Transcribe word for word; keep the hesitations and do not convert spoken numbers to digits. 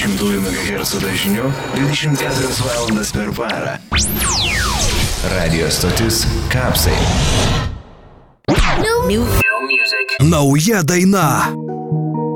šimtųjų megahercų dažniu dvidešimt keturias valandas per parą. Radio stotis Kapsai. New, new music. Nauja daina.